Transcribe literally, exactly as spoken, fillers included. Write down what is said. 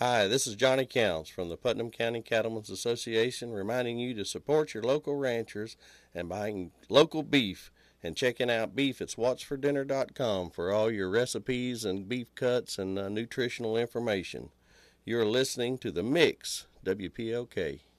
Hi, this is Johnny Counts from the Putnam County Cattlemen's Association reminding you to support your local ranchers and buying local beef and checking out beef at what's for dinner dot com for all your recipes and beef cuts and uh, nutritional information. You're listening to The Mix, W P L K.